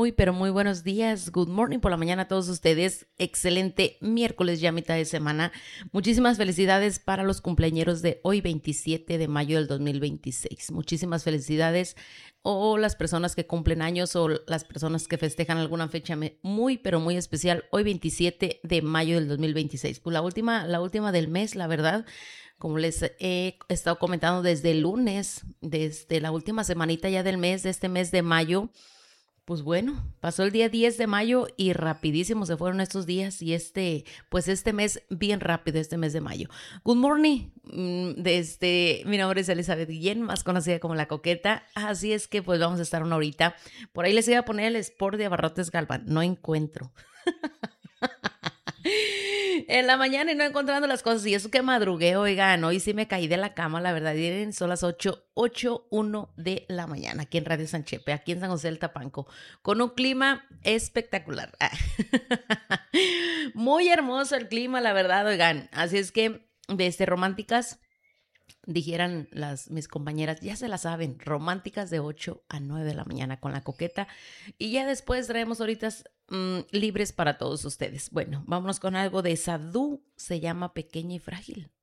muy, pero muy buenos días. Good morning por la mañana a todos ustedes. Excelente miércoles, ya mitad de semana. Muchísimas felicidades para los cumpleañeros de hoy, 27 de mayo del 2026. Muchísimas felicidades. O las personas que cumplen años o las personas que festejan alguna fecha muy, pero muy especial. Hoy, 27 de mayo del 2026. Pues la última del mes, la verdad. Como les he estado comentando desde el lunes, desde la última semanita ya del mes, de este mes de mayo, pues bueno, pasó el día 10 de mayo y rapidísimo se fueron estos días y pues este mes bien rápido, este mes de mayo. Good morning, mi nombre es Elizabeth Guillén, más conocida como La Coqueta, así es que pues vamos a estar una horita. Por ahí les iba a poner el Sport de Abarrotes Galván, no encuentro. En la mañana y no encontrando las cosas. Y eso que madrugué, oigan, hoy sí me caí de la cama, la verdad. Son las 8:01 de la mañana, aquí en Radio Sanchepe, aquí en San José del Tapanco, con un clima espectacular. Muy hermoso el clima, la verdad, oigan. Así es que, románticas, dijeran mis compañeras, ya se la saben, románticas de 8 a 9 de la mañana con La Coqueta. Y ya después traemos horitas libres para todos ustedes. Bueno, vámonos con algo de Sadhu, se llama Pequeña y Frágil.